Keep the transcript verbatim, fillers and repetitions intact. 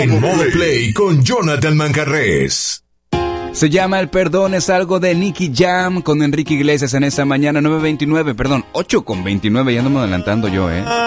En modo play con Jonathan Manjarrés. Se llama El Perdón es algo de Nicky Jam con Enrique Iglesias en esta mañana nueve veintinueve, perdón, ocho con veintinueve, ya no me adelantando yo, eh.